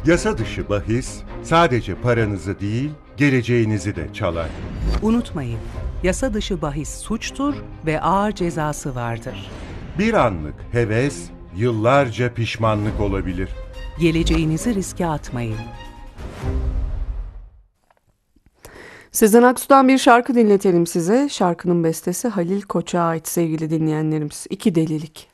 Yasa dışı bahis sadece paranızı değil, geleceğinizi de çalar. Unutmayın, yasa dışı bahis suçtur ve ağır cezası vardır. Bir anlık heves, yıllarca pişmanlık olabilir. Geleceğinizi riske atmayın. Sezen Aksu'dan bir şarkı dinletelim size. Şarkının bestesi Halil Koç'a ait sevgili dinleyenlerimiz. İki Delilik.